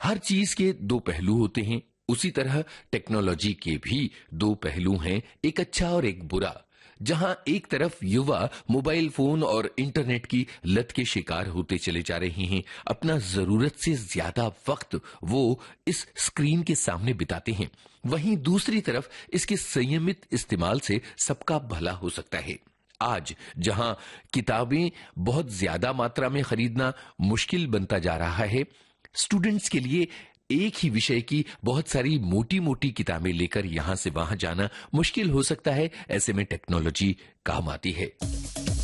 हर चीज के दो पहलू होते हैं, उसी तरह टेक्नोलॉजी के भी दो पहलू हैं, एक अच्छा और एक बुरा। जहां एक तरफ युवा मोबाइल फोन और इंटरनेट की लत के शिकार होते चले जा रहे हैं, अपना जरूरत से ज्यादा वक्त वो इस स्क्रीन के सामने बिताते हैं, वहीं दूसरी तरफ इसके संयमित इस्तेमाल से सबका भला हो सकता है। आज जहां किताबें बहुत ज्यादा मात्रा में खरीदना मुश्किल बनता जा रहा है, स्टूडेंट्स के लिए एक ही विषय की बहुत सारी मोटी मोटी किताबें लेकर यहां से वहां जाना मुश्किल हो सकता है। ऐसे में टेक्नोलॉजी काम आती है।